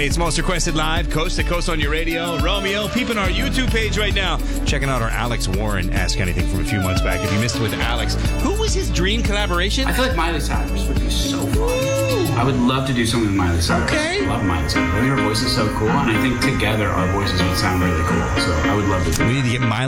Hey, it's Most Requested Live, coast to coast on your radio. Romeo, peeping our YouTube page right now. Checking out our Alex Warren Ask Anything from a few months back. If you missed it with Alex, who was his dream collaboration? I feel like Miley Cyrus would be so fun. I would love to do something with Miley Cyrus. Okay. I love Miley Cyrus. I think her voice is so cool, and I think together our voices would sound really cool. So I would love to do We need to get Miley